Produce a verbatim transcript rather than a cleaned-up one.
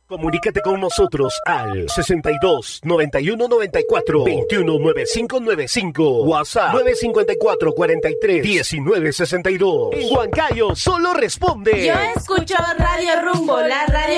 Comunícate con nosotros al sesenta y dos, noventa y uno, noventa y cuatro, veintiuno, noventa y cinco noventa y cinco. WhatsApp nueve cinco cuatro, cuarenta y tres, diecinueve sesenta y dos. En Huancayo solo responde. Yo escucho Radio Rumbo, la radio